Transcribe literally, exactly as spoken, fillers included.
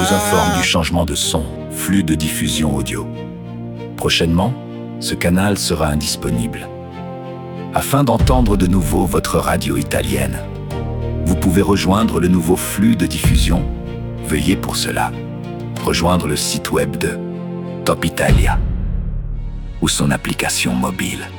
vous informe du changement de son, flux de diffusion audio. Prochainement, ce canal sera indisponible. Afin d'entendre de nouveau votre radio italienne, vous pouvez rejoindre le nouveau flux de diffusion. Veuillez pour cela rejoindre le site web de Top Italia ou son application mobile.